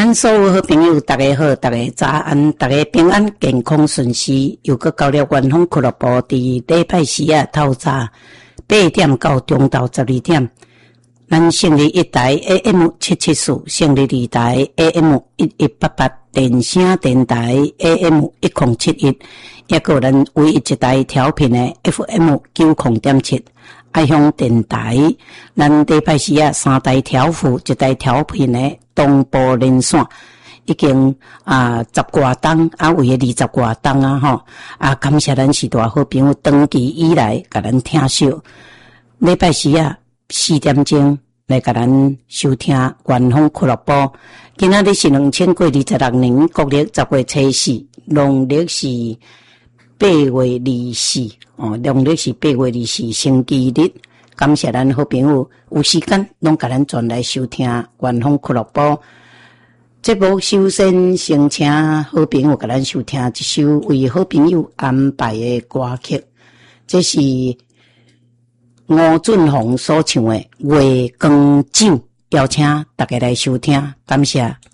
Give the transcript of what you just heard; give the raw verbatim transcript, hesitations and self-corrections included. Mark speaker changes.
Speaker 1: 咱所有好朋友，大家好，大家早安，大家平安健康顺遂。又搁到了元丰俱乐部伫礼拜四啊，透早八点到中昼十二点，咱胜利一台 A M 七七四，胜利二台 A M 一一八八，电声电台 A M 一零七一，也个咱唯一一台调频的 F M 九零点七。爱乡电台，咱礼拜四啊，三台调幅，一台调频的东部连线，已经啊十外档啊，为了二十外档啊吼啊，感谢咱是大好朋友长期以来甲咱听收。礼拜四啊，四点钟来甲咱收听元丰俱乐部。今仔日是两千过二十六年国历十月初四，农历是八月二四。哦，农历是八月二四星期日，感谢咱好朋友有时间拢甲咱转来收听元丰俱乐部节目。首先先请好朋友甲咱收听一首为好朋友安排的歌曲，这是吴俊宏所唱的《月光酒》，邀请大家来收听，感谢。